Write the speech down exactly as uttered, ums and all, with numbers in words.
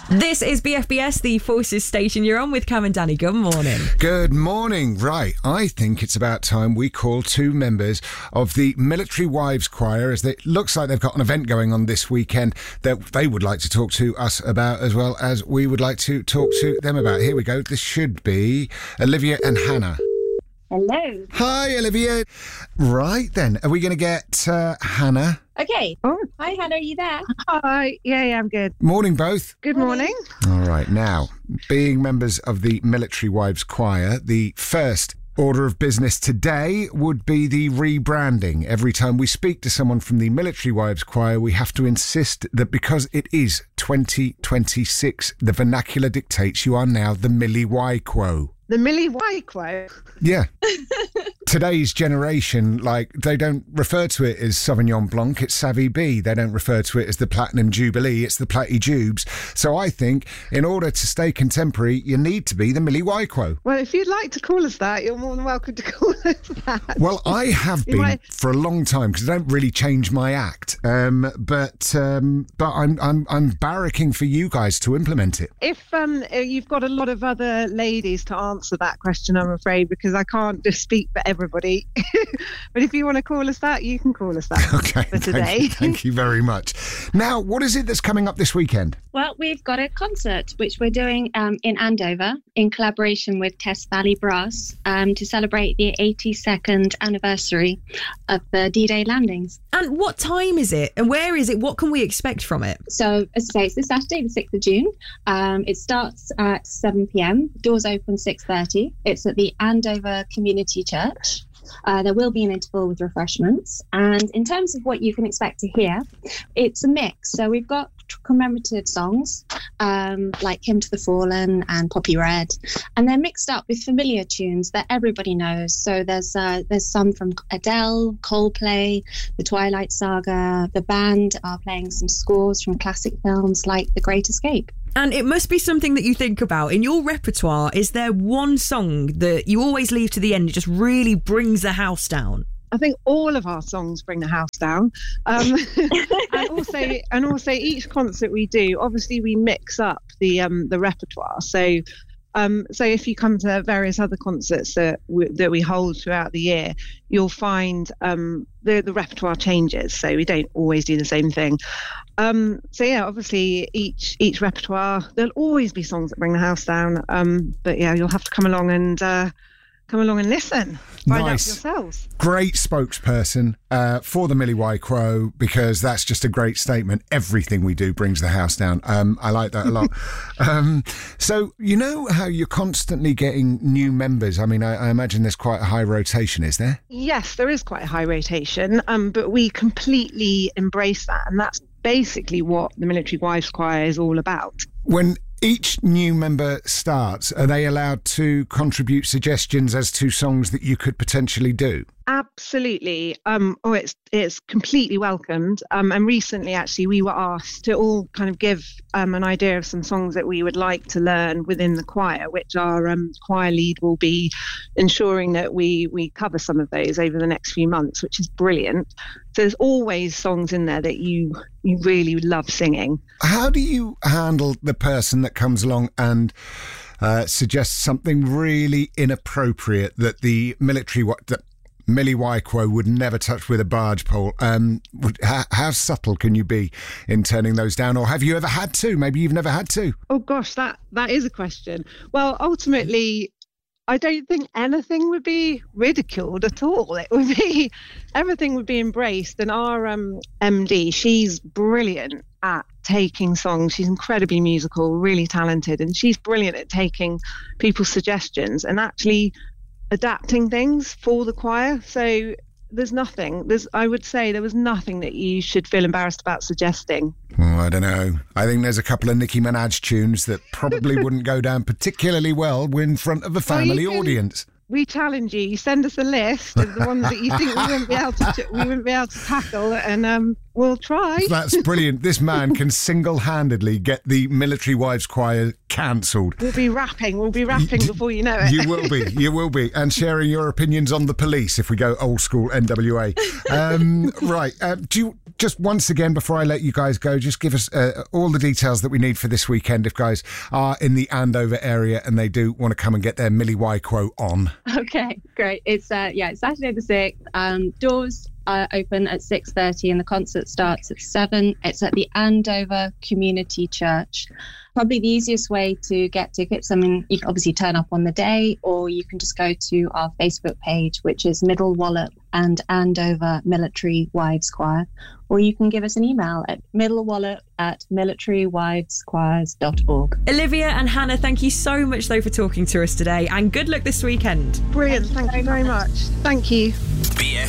This is B F B S, the Forces station. You're on with Cam and Danny. Good morning. Good morning. Right, I think it's about time we call two members of the Military Wives Choir, as it looks like they've got an event going on this weekend that they would like to talk to us about, as well as we would like to talk to them about. Here we go. This should be Olivia and Hannah. Hello. Hi, Olivia. Right then, are we going to get uh, Hannah? Okay. Oh. Hi, Hannah. Are you there? Hi. Yeah, yeah, I'm good. Morning, both. Good morning. All right, now, being members of the Military Wives Choir, the first order of business today would be the rebranding. Every time we speak to someone from the Military Wives Choir, we have to insist that because it is twenty twenty-six, the vernacular dictates you are now the Millie Wyquo. The Millie Wyquo? Yeah. Today's generation, like, they don't refer to it as Sauvignon Blanc, it's Savvy B. They don't refer to it as the Platinum Jubilee, it's the Platty Jubes. So I think, in order to stay contemporary, you need to be the Millie Wyquo. Well, if you'd like to call us that, you're more than welcome to call us that. Well, I have been might... for a long time, because I don't really change my act. Um, but um, but I'm, I'm, I'm barracking for you guys to implement it. If um, you've got a lot of other ladies to answer that question, I'm afraid, because I can't just speak for everybody. But if you want to call us that, you can call us that. Okay, for today. Thank you, thank you very much. Now, what is it that's coming up this weekend? Well, we've got a concert which we're doing um, in Andover in collaboration with Test Valley Brass um, to celebrate the eighty-second anniversary of the D-Day landings. And what time is it? And where is it? What can we expect from it? So, as I say, it's this Saturday, the sixth of June. Um, it starts at seven p.m. Doors open six thirty. It's at the Andover Community Church. Uh, there will be an interval with refreshments. And in terms of what you can expect to hear, it's a mix. So we've got commemorative songs um, like Hymn to the Fallen and Poppy Red, and they're mixed up with familiar tunes that everybody knows. So there's uh, there's some from Adele, Coldplay, The Twilight Saga. The band are playing some scores from classic films like The Great Escape. And it must be something that you think about. In your repertoire, is there one song that you always leave to the end? It just really brings the house down. I think all of our songs bring the house down. Um, and also, and also, each concert we do, obviously, we mix up the um, the repertoire. So, um, so if you come to various other concerts that we, that we hold throughout the year, you'll find um, the the repertoire changes. So we don't always do the same thing. Um, so yeah, obviously, each each repertoire, there'll always be songs that bring the house down. Um, but yeah, you'll have to come along and. Uh, Come along and listen. Find nice. out for yourselves. Great spokesperson uh, for the Millie Wyquo, because that's just a great statement. Everything we do brings the house down. Um, I like that a lot. um, so, you know how you're constantly getting new members? I mean, I, I imagine there's quite a high rotation, is there? Yes, there is quite a high rotation, um, but we completely embrace that. And that's basically what the Military Wives Choir is all about. When each new member starts, are they allowed to contribute suggestions as to songs that you could potentially do? Absolutely. Um, oh, it's it's completely welcomed. Um, and recently, actually, we were asked to all kind of give um, an idea of some songs that we would like to learn within the choir, which our um, choir lead will be ensuring that we we cover some of those over the next few months, which is brilliant. So there's always songs in there that you you really love singing. How do you handle the person that comes along and uh, suggests something really inappropriate that the military that Millie Wyquo would never touch with a barge pole? Um, would, how, how subtle can you be in turning those down? Or have you ever had to? Maybe you've never had to. Oh, gosh, that, that is a question. Well, ultimately, I don't think anything would be ridiculed at all. It would be, everything would be embraced. And our um, M D, she's brilliant at taking songs. She's incredibly musical, really talented. And she's brilliant at taking people's suggestions and actually adapting things for the choir. So there's nothing, there's, I would say there was nothing that you should feel embarrassed about suggesting. Oh, I don't know. I think there's a couple of Nicki Minaj tunes that probably wouldn't go down particularly well in front of a family well, can, audience. We challenge you. You send us a list of the ones that you think we wouldn't be able to we wouldn't be able to tackle, and um, we'll try. That's brilliant. This man can single-handedly get the Military Wives Choir cancelled. We'll be rapping. We'll be rapping y- before you know it. You will be. You will be. And sharing your opinions on the police if we go old school N W A. Um, right. Uh, do you just once again, before I let you guys go, just give us uh, all the details that we need for this weekend if guys are in the Andover area and they do want to come and get their Millie Wyquo on. Okay, great. It's uh, yeah, it's Saturday the sixth. Um, doors are open at six thirty and the concert starts at seven. It's at the Andover Community Church. Probably the easiest way to get tickets, I mean, you can obviously turn up on the day, or you can just go to our Facebook page, which is Middle Wallop and Andover Military Wives Choir, or you can give us an email at middlewallop at military wives choirs dot org. Olivia and Hannah, thank you so much, though, for talking to us today, and good luck this weekend. Brilliant. Thank you very much. Thank you.